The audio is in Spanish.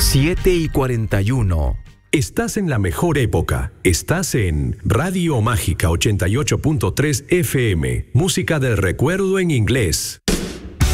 7:41. Estás en la mejor época. Estás en Radio Mágica 88.3 FM. Música del recuerdo en inglés.